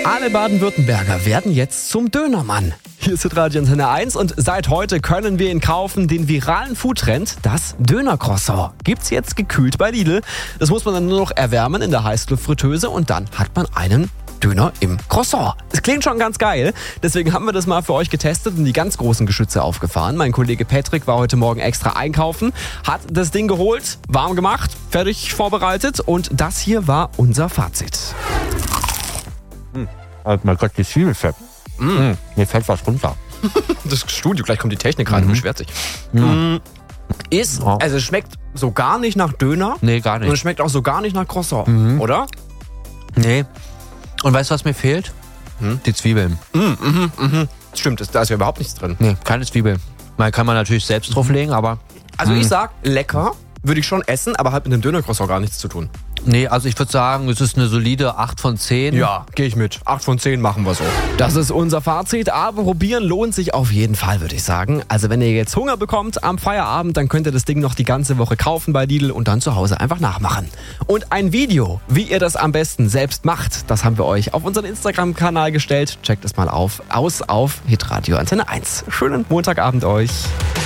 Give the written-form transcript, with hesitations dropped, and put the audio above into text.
Alle Baden-Württemberger werden jetzt zum Dönermann. Hier ist Radio Antenne 1 und seit heute können wir ihn kaufen, den viralen Foodtrend, das Döner-Croissant. Gibt's jetzt gekühlt bei Lidl. Das muss man dann nur noch erwärmen in der Heißluftfritteuse und dann hat man einen Döner im Croissant. Es klingt schon ganz geil, deswegen haben wir das mal für euch getestet und die ganz großen Geschütze aufgefahren. Mein Kollege Patrick war heute Morgen extra einkaufen, hat das Ding geholt, warm gemacht, fertig vorbereitet und das hier war unser Fazit. Oh mein Gott, die Zwiebelfett. Mir fällt was runter. Das Studio, gleich kommt die Technik rein und beschwert sich. Also es schmeckt so gar nicht nach Döner. Nee, gar nicht. Und es schmeckt auch so gar nicht nach Croissant, oder? Nee. Und weißt du, was mir fehlt? Die Zwiebeln. Stimmt, da ist ja überhaupt nichts drin. Nee, keine Zwiebel. Man kann natürlich selbst drauflegen, aber... Also ich sag, lecker, würde ich schon essen, aber hat mit dem Döner-Croissant gar nichts zu tun. Nee, also ich würde sagen, es ist eine solide 8 von 10. Ja, gehe ich mit. 8 von 10 machen wir so. Das ist unser Fazit, aber probieren lohnt sich auf jeden Fall, würde ich sagen. Also wenn ihr jetzt Hunger bekommt am Feierabend, dann könnt ihr das Ding noch die ganze Woche kaufen bei Lidl und dann zu Hause einfach nachmachen. Und ein Video, wie ihr das am besten selbst macht, das haben wir euch auf unseren Instagram-Kanal gestellt. Checkt es mal aus auf hitradio Antenne 1. Schönen Montagabend euch.